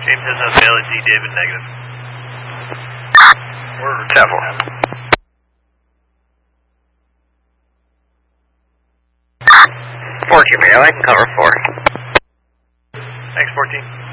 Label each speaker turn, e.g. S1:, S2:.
S1: James has no fail at D. David negative.
S2: Careful. 4 Cuba, I can cover 4.
S1: Thanks, 14.